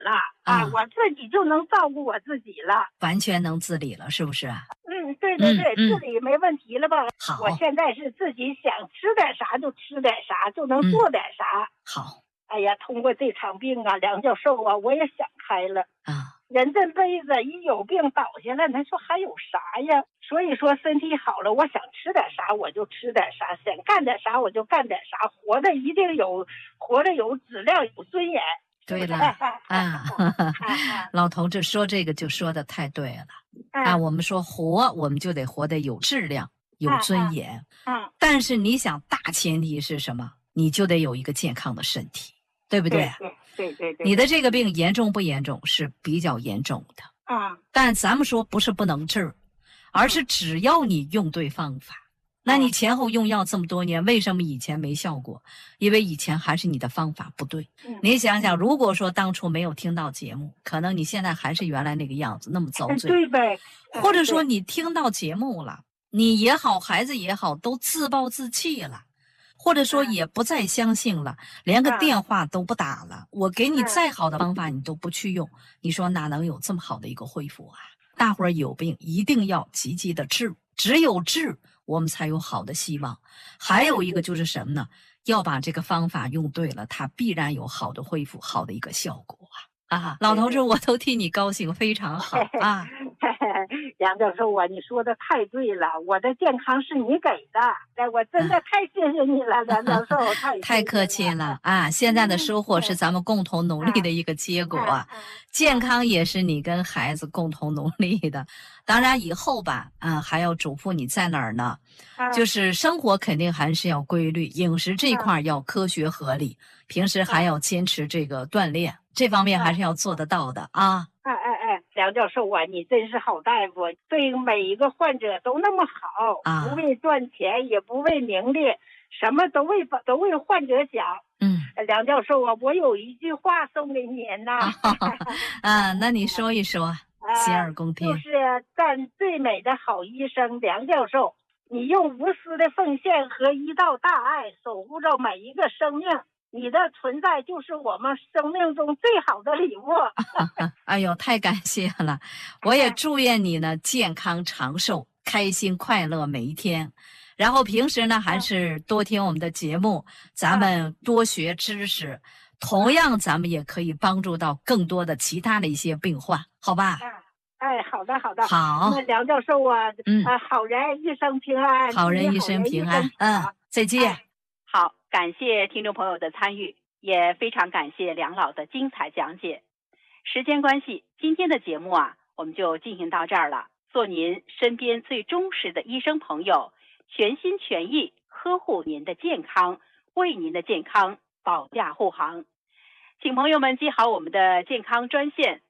了啊，我自己就能照顾我自己了， 完全能自理了，是不是？ 对对对，自理没问题了吧？ 好， 我现在是自己想吃点啥就吃点啥，就能做点啥。 好， 哎呀，通过这场病啊，梁教授啊，我也想开了啊。人这辈子一有病倒下来，那说还有啥呀？所以说身体好了，我想吃点啥我就吃点啥，想干点啥我就干点啥，活的一定有质量，有尊严。 对了老同志说这个就说的太对了我们说活，我们就得活得有质量、有尊严。但是你想，大前提是什么？你就得有一个健康的身体，对不对？ 对。 你的这个病严重不严重？是比较严重的但咱们说不是不能治，而是只要你用对方法。那你前后用药这么多年，为什么以前没效果？因为以前还是你的方法不对。你想想，如果说当初没有听到节目，可能你现在还是原来那个样子，那么遭罪。 对呗。 或者说你听到节目了，你也好，孩子也好，都自暴自弃了，或者说也不再相信了，连个电话都不打了。我给你再好的方法，你都不去用，你说哪能有这么好的一个恢复啊？大伙儿有病一定要积极的治，只有治我们才有好的希望。还有一个就是什么呢？要把这个方法用对了，它必然有好的恢复，好的一个效果老同志，我都替你高兴，非常好梁教授啊，你说的太对了，我的健康是你给的，我真的太谢谢你了，梁教授， 太客气了现在的收获是咱们共同努力的一个结果健康也是你跟孩子共同努力的。当然以后吧还要嘱咐你在哪儿呢就是生活肯定还是要规律，饮食这块要科学合理，平时还要坚持这个锻炼，这方面还是要做得到的梁教授啊，你真是好大夫，对每一个患者都那么好不为赚钱也不为名利，什么都为患者想。梁教授啊，我有一句话送给您那你说一说洗耳恭听。 就是赞最美的好医生梁教授，你用无私的奉献和一道大爱守护着每一个生命，你的存在就是我们生命中最好的礼物哎呦，太感谢了，我也祝愿你呢健康长寿，开心快乐每一天。然后平时呢还是多听我们的节目，咱们多学知识，同样咱们也可以帮助到更多的其他的一些病患，好吧？ 好的好。 那梁教授啊好人一生平安， 好人一生平安再见好，感谢听众朋友的参与，也非常感谢梁老的精彩讲解。时间关系，今天的节目我们就进行到这儿了。做您身边最忠实的医生朋友，全心全意呵护您的健康，为您的健康保驾护航。请朋友们记好我们的健康专线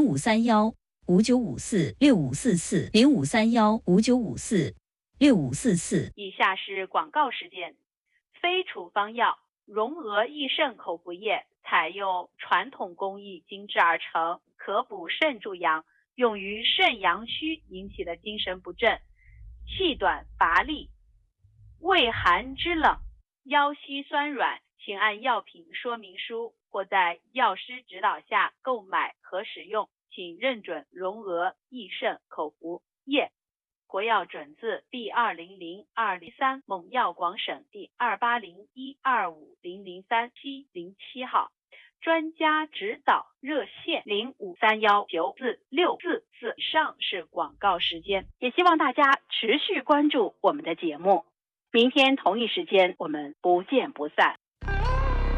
0531-5954-6544，0531-5954-6544。 以下是广告时间。非处方药荣额益肾口服液采用传统工艺精制而成，可补肾助阳，用于肾阳虚引起的精神不振、气短乏力、畏寒肢冷、腰膝酸软，请按药品说明书或在药师指导下购买和使用，请认准荣额益肾口服液。国药准字第200203，蒙药广省第280125003707号。专家指导热线0531946444。以上是广告时间，也希望大家持续关注我们的节目。明天同一时间我们不见不散。